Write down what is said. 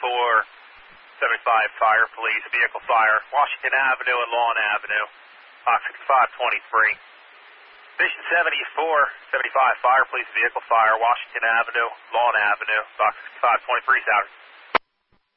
75 Fire Police, vehicle fire, Washington Avenue and Lawn Avenue, box 6523. Mission 74, 75 Fire Police, vehicle fire, Washington Avenue, Lawn Avenue, box 6523, South.